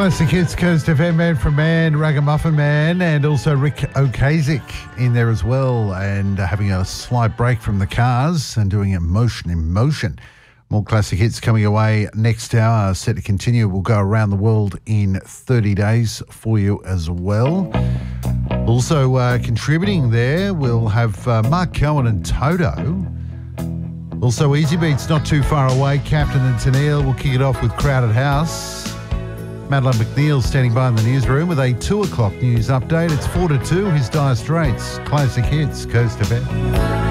Classic Hits, Coast FM, Man from Man, Ragamuffin Man, and also Rick Ocasek in there as well, and having a slight break from the cars and doing Emotion in Motion. More classic hits coming away next hour, set to continue. We'll go around the world in 30 days for you as well. Also contributing there, we'll have Mark Cohen and Toto. Also Easy Beats not too far away, Captain and Tennille. We'll kick it off with Crowded House. Madeline McNeil standing by in the newsroom with a 2 o'clock news update. It's 4 to 2, his Dire Straits. Classic Hits, Coast FM.